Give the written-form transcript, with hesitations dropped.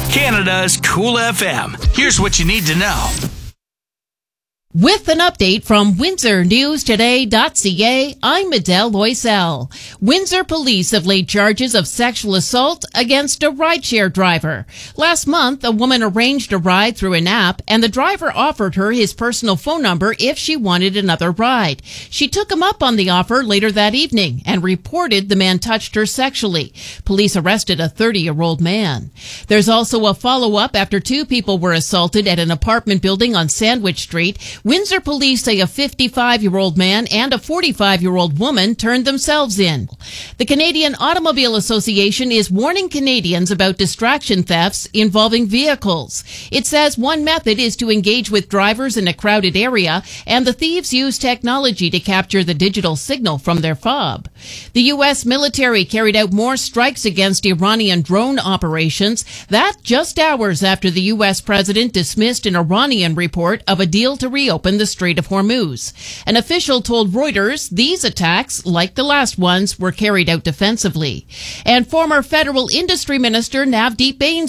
Canada's Cool FM. Here's what you need to know. With an update from WindsorNewsToday.ca, I'm Adele Loisel. Windsor police have laid charges of sexual assault against a rideshare driver. Last month, a woman arranged a ride through an app, and the driver offered her his personal phone number if she wanted another ride. She took him up on the offer later that evening and reported the man touched her sexually. Police arrested a 30-year-old man. There's also a follow-up after two people were assaulted at an apartment building on Sandwich Street. Windsor police say a 55-year-old man and a 45-year-old woman turned themselves in. The Canadian Automobile Association is warning Canadians about distraction thefts involving vehicles. It says one method is to engage with drivers in a crowded area, and the thieves use technology to capture the digital signal from their fob. The U.S. military carried out more strikes against Iranian drone operations. That just hours after the U.S. president dismissed an Iranian report of a deal to reopen the Strait of Hormuz. An official told Reuters these attacks, like the last ones, were carried out defensively. And former federal industry minister Navdeep Bains